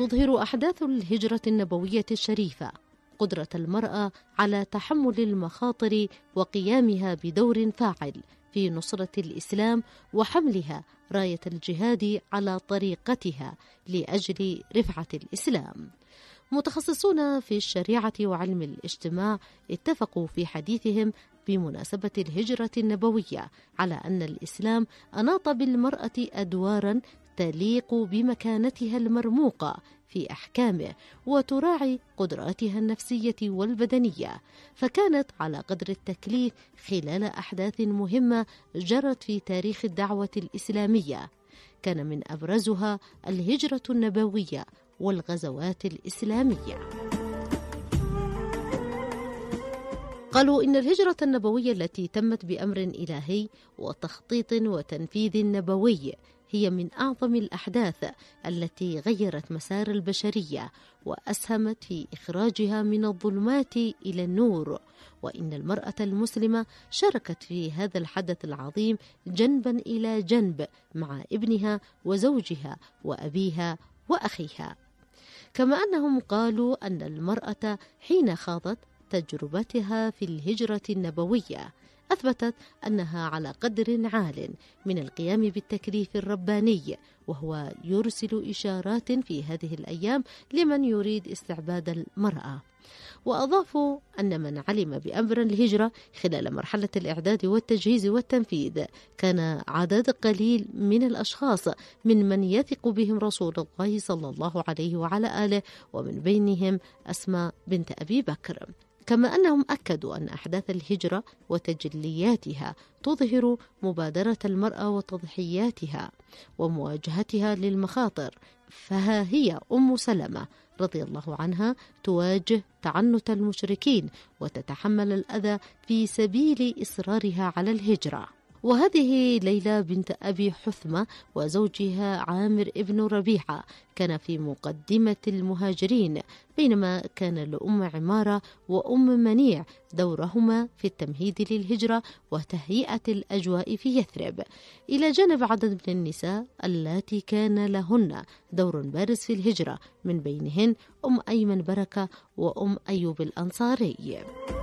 تظهر أحداث الهجرة النبوية الشريفة قدرة المرأة على تحمل المخاطر وقيامها بدور فاعل في نصرة الإسلام وحملها راية الجهاد على طريقتها لأجل رفعة الإسلام. متخصصون في الشريعة وعلم الاجتماع اتفقوا في حديثهم بمناسبة الهجرة النبوية على أن الإسلام أناط بالمرأة أدوارا تليق بمكانتها المرموقة في أحكامه وتراعي قدراتها النفسية والبدنية، فكانت على قدر التكليف خلال أحداث مهمة جرت في تاريخ الدعوة الإسلامية، كان من أبرزها الهجرة النبوية والغزوات الإسلامية. قالوا إن الهجرة النبوية التي تمت بأمر إلهي وتخطيط وتنفيذ نبوي هي من أعظم الأحداث التي غيرت مسار البشرية وأسهمت في إخراجها من الظلمات إلى النور، وإن المرأة المسلمة شاركت في هذا الحدث العظيم جنبا إلى جنب مع ابنها وزوجها وأبيها وأخيها. كما أنهم قالوا أن المرأة حين خاضت تجربتها في الهجرة النبوية أثبتت أنها على قدر عال من القيام بالتكليف الرباني، وهو يرسل إشارات في هذه الأيام لمن يريد استعباد المرأة. وأضافوا أن من علم بأمر الهجرة خلال مرحلة الإعداد والتجهيز والتنفيذ كان عدد قليل من الأشخاص من يثق بهم رسول الله صلى الله عليه وعلى آله، ومن بينهم أسماء بنت أبي بكر. كما أنهم أكدوا أن أحداث الهجرة وتجلياتها تظهر مبادرة المرأة وتضحياتها ومواجهتها للمخاطر، فها هي أم سلمة رضي الله عنها تواجه تعنت المشركين وتتحمل الأذى في سبيل إصرارها على الهجرة. وهذه ليلى بنت أبي حثمة وزوجها عامر ابن ربيعة كان في مقدمة المهاجرين، بينما كان لأم عمارة وأم منيع دورهما في التمهيد للهجرة وتهيئة الأجواء في يثرب، إلى جانب عدد من النساء اللاتي كان لهن دور بارز في الهجرة، من بينهن أم أيمن بركة وأم أيوب الأنصاري.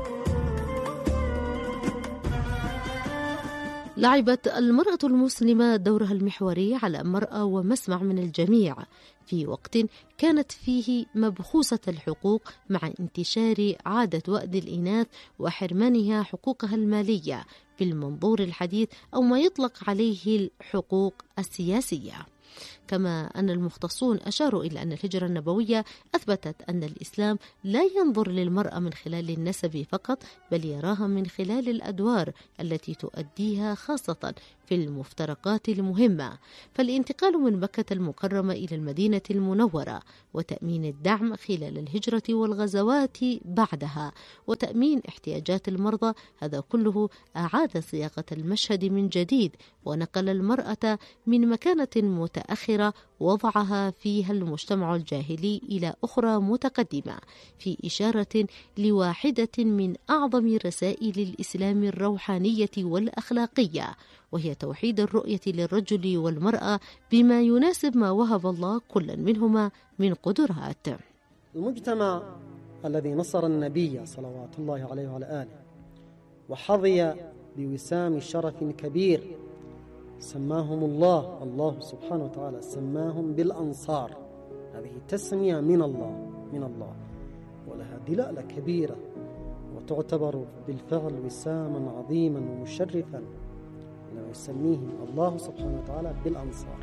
لعبت المرأة المسلمة دورها المحوري على مرأى ومسمع من الجميع في وقت كانت فيه مبخوسة الحقوق مع انتشار عادة وأد الإناث وحرمانها حقوقها المالية بالمنظور الحديث أو ما يطلق عليه الحقوق السياسية. كما أن المختصون أشاروا إلى أن الهجرة النبوية أثبتت أن الإسلام لا ينظر للمرأة من خلال النسب فقط، بل يراها من خلال الأدوار التي تؤديها خاصة في المفترقات المهمة، فالانتقال من مكة المكرمة إلى المدينة المنورة وتأمين الدعم خلال الهجرة والغزوات بعدها وتأمين احتياجات المرضى، هذا كله أعاد صياغة المشهد من جديد ونقل المرأة من مكانة متأخرة وضعها فيها المجتمع الجاهلي إلى أخرى متقدمة، في إشارة لواحدة من أعظم رسائل الإسلام الروحانية والأخلاقية، وهي توحيد الرؤية للرجل والمرأة بما يناسب ما وهب الله كل منهما من قدرات. المجتمع الذي نصر النبي صلوات الله عليه وعلى آله وحظي بوسام شرف كبير سماهم الله سبحانه وتعالى سماهم بالأنصار، هذه تسمية من الله ولها دلالة كبيرة وتعتبر بالفعل وساما عظيما ومشرفا، لما يسميهم الله سبحانه وتعالى بالأنصار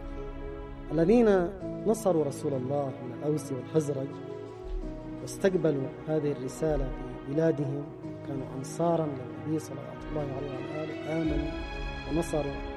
الذين نصروا رسول الله من الأوس والخزرج واستقبلوا هذه الرسالة في بلادهم، كانوا أنصارا للنبي صلى الله عليه وآله، آمنوا ونصروا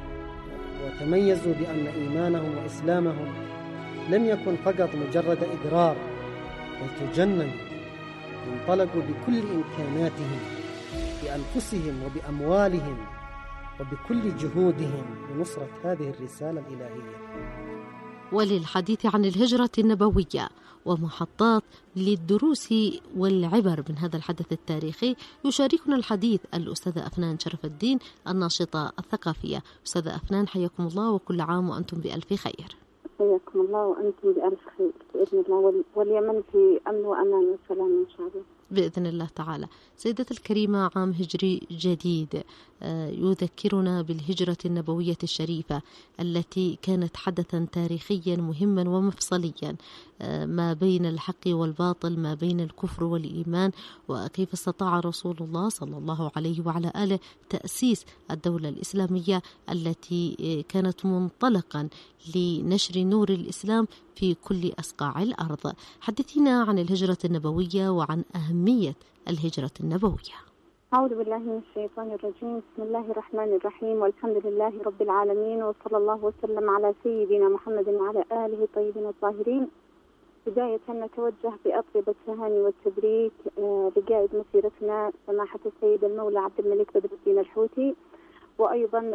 وتميزوا بأن إيمانهم وإسلامهم لم يكن فقط مجرد إقرار، بل تجننوا وانطلقوا بكل إمكاناتهم بأنفسهم وبأموالهم وبكل جهودهم لنصرة هذه الرسالة الإلهية. وللحديث عن الهجرة النبوية ومحطات للدروس والعبر من هذا الحدث التاريخي يشاركنا الحديث الأستاذة أفنان شرف الدين الناشطة الثقافية. أستاذة أفنان حياكم الله وكل عام وأنتم بألف خير. حياكم الله وأنتم بألف خير بإذن الله، واليمن في أمن وأمان وسلام إن شاء الله بإذن الله تعالى. سيدتي الكريمة، عام هجري جديد يذكرنا بالهجرة النبوية الشريفة التي كانت حدثا تاريخيا مهما ومفصليا ما بين الحق والباطل، ما بين الكفر والإيمان، وكيف استطاع رسول الله صلى الله عليه وعلى آله تأسيس الدولة الإسلامية التي كانت منطلقا لنشر نور الإسلام في كل أصقاع الأرض. حدثينا عن الهجرة النبوية وعن أهمية الهجرة النبوية. أعوذ بالله من الشيطان الرجيم. بسم الله الرحمن الرحيم، والحمد لله رب العالمين، وصلى الله وسلم على سيدنا محمد وعلى آله الطيبين الطاهرين. بداية نتوجه بأطيب التهاني والتبريك لقائد مسيرتنا سماحة السيد المولى عبد الملك بدر الدين الحوثي، وأيضا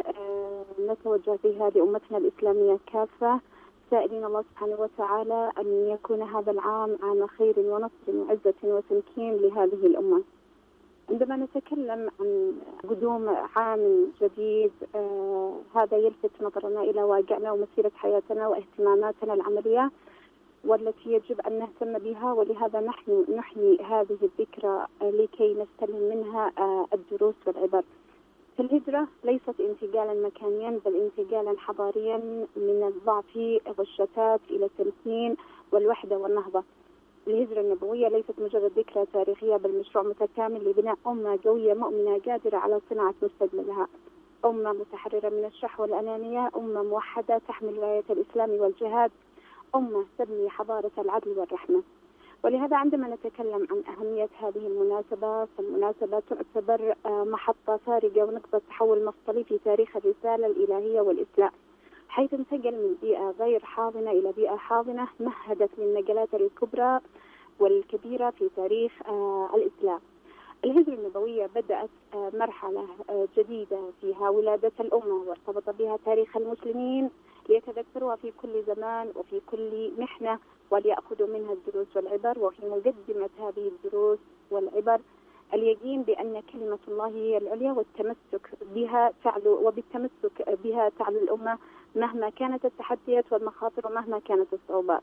نتوجه بها لأمتنا الإسلامية كافة، سائلين الله سبحانه وتعالى أن يكون هذا العام عام خير ونصر وعزة وتمكين لهذه الأمة. عندما نتكلم عن قدوم عام جديد هذا يلفت نظرنا إلى واقعنا ومسيرة حياتنا واهتماماتنا العملية والتي يجب أن نهتم بها، ولهذا نحن نحيي هذه الذكرى لكي نستلهم منها الدروس والعبر. الهجرة ليست انتقالا مكانيا بل انتقالا حضاريا من الضعف والشتات إلى التمكين والوحدة والنهضة. الهجرة النبوية ليست مجرد ذكرى تاريخية بل مشروع متكامل لبناء أمة قوية مؤمنة قادرة على صناعة مستقبلها، أمة متحررة من الشح والأنانية، أمة موحدة تحمل راية الإسلام والجهاد، أمة تبني حضارة العدل والرحمة. ولهذا عندما نتكلم عن أهمية هذه المناسبة فالمناسبة تعتبر محطة فارقة ونقطة تحول مفصلي في تاريخ الرسالة الإلهية والإسلام، حيث انتقل من بيئة غير حاضنة إلى بيئة حاضنة مهدت للنقلات الكبرى والكبيرة في تاريخ الإسلام. الهجرة النبوية بدأت مرحلة جديدة فيها ولادة الأمة، وارتبط بها تاريخ المسلمين ليتذكروها في كل زمان وفي كل محنة وليأخذوا منها الدروس والعبر. وفي مقدمة هذه الدروس والعبر اليقين بأن كلمة الله هي العليا والتمسك بها تعلو، وبالتمسك بها تعلو الأمة مهما كانت التحديات والمخاطر ومهما كانت الصعوبات.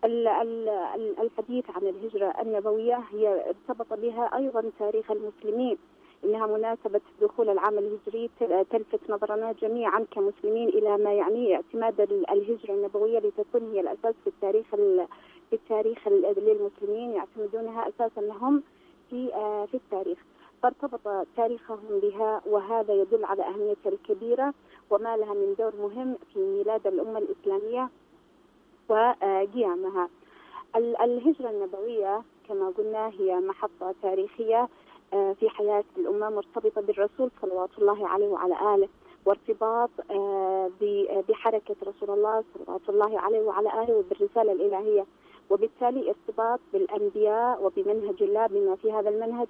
الحديث عن الهجرة النبوية هي ارتبط بها أيضا تاريخ المسلمين، إنها مناسبة دخول العام الهجري تلفت نظرنا جميعا كمسلمين إلى ما يعني اعتماد الهجرة النبوية لتكون هي الأساس في التاريخ للمسلمين، يعتمدونها أساسا لهم في التاريخ، فارتبط تاريخهم بها، وهذا يدل على أهميتها الكبيرة وما لها من دور مهم في ميلاد الأمة الإسلامية وقيامها. الهجرة النبوية كما قلنا هي محطة تاريخية في حياة الأمة مرتبطة بالرسول صلوات الله عليه وعلى آله، وارتباط بحركة رسول الله صلوات الله عليه وعلى آله وبالرسالة الإلهية، وبالتالي ارتباط بالأنبياء وبمنهج الله بما في هذا المنهج